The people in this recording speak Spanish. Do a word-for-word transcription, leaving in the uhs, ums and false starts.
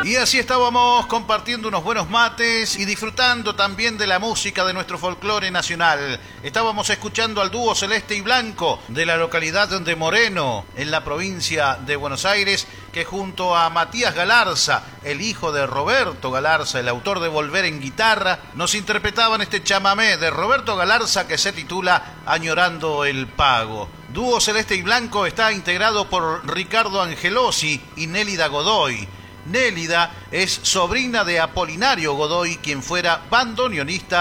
Y así estábamos compartiendo unos buenos mates y disfrutando también de la música de nuestro folclore nacional. Estábamos escuchando al dúo Celeste y Blanco de la localidad de Moreno, en la provincia de Buenos Aires, que junto a Matías Galarza, el hijo de Roberto Galarza, el autor de Volver en Guitarra, nos interpretaban este chamamé de Roberto Galarza que se titula Añorando el Pago. Dúo Celeste y Blanco está integrado por Ricardo Angelosi y Nélida Godoy. Nélida es sobrina de Apolinario Godoy, quien fuera bandoneonista